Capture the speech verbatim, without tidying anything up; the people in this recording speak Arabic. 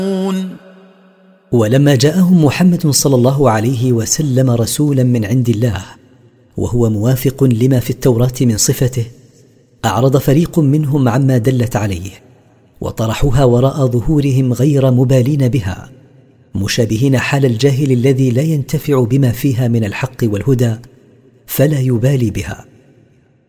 ولما جاءهم محمد صلى الله عليه وسلم رسولا من عند الله وهو موافق لما في التوراة من صفته، أعرض فريق منهم عما دلت عليه وطرحوها وراء ظهورهم غير مبالين بها، مشابهين حال الجاهل الذي لا ينتفع بما فيها من الحق والهدى فلا يبالي بها.